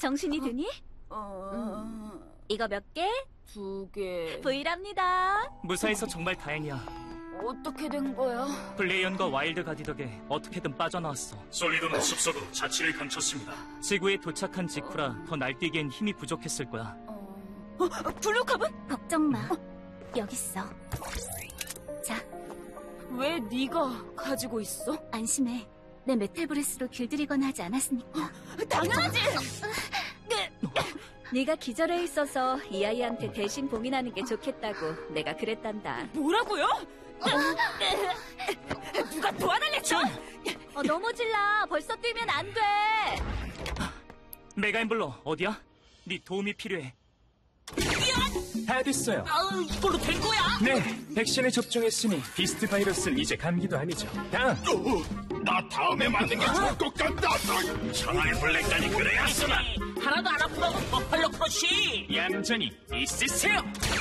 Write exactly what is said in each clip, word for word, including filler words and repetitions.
정신이 드니? 어... 음. 이거 몇 개? 두 개... 브이랍니다. 무사해서 정말 다행이야. 어떻게 된 거야? 블레이언과 와일드 가디 덕에 어떻게든 빠져나왔어. 솔리드는 숲속으로 자취를 감췄습니다. 지구에 도착한 직후라 더 날뛰기엔 힘이 부족했을 거야. 어... 어, 블루캅은? 걱정 마. 여기 있어. 자, 왜 네가 가지고 있어? 안심해. 내 메탈 브레스로 길들이거나 하지 않았으니까. 당연하지! 네가 기절해 있어서 이 아이한테 대신 봉인하는 게 좋겠다고 내가 그랬단다. 뭐라고요? 누가 도와달랬죠? 어, 넘어질라. 벌써 뛰면 안 돼. 메가엠블러 어디야? 네 도움이 필요해. 다 됐어요. 아우, 이걸로 된 거야? 네, 백신에 접종했으니 비스트 바이러스는 이제 감기도 아니죠. 다음. 어, 나 다음에 맞는 게 좋을 것 같다. 차라리 블랙단이 그래야 쓰나. 하나도 안 아프다고 버팔로 크러쉬! 얌전히 있으세요.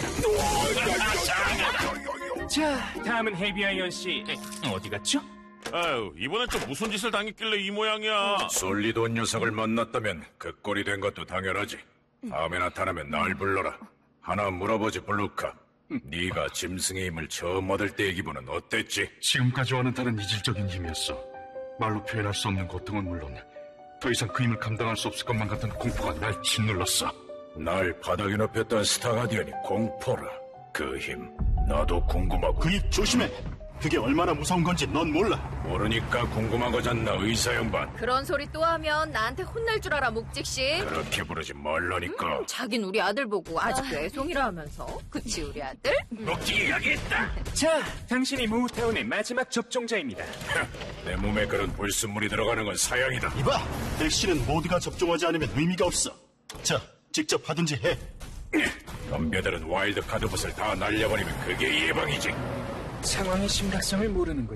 자, 다음은 헤비아이언 씨. 어디 갔죠? 아유, 이번엔 또 무슨 짓을 당했길래 이 모양이야. 솔리돈 녀석을 만났다면 그 꼴이 된 것도 당연하지. 다음에 나타나면 날 불러라. 하나 물어보지, 블루카. 네가 짐승의 힘을 처음 얻을 때의 기분은 어땠지? 지금까지와는 다른 이질적인 힘이었어. 말로 표현할 수 없는 고통은 물론 더 이상 그 힘을 감당할 수 없을 것만 같은 공포가 날 짓눌렀어. 날 바닥에 높였던 스타가디언이 공포라. 그 힘, 나도 궁금하고. 그 입 조심해. 그게 얼마나 무서운 건지 넌 몰라. 모르니까 궁금한 거잖나, 의사 양반. 그런 소리 또 하면 나한테 혼날 줄 알아, 묵직씨. 그렇게 부르지 말라니까. 음, 자긴 우리 아들 보고 아직도 애송이라 하면서. 그치, 우리 아들? 녹지 여기 있다. 자, 당신이 무타운의 마지막 접종자입니다. 내 몸에 그런 불순물이 들어가는 건 사양이다. 이봐, 백신은 모두가 접종하지 않으면 의미가 없어. 자, 직접 하든지 해. 덤벼들은 와일드 카드봇을 다 날려버리면 그게 예방이지. 상황의 심각성을 모르는군.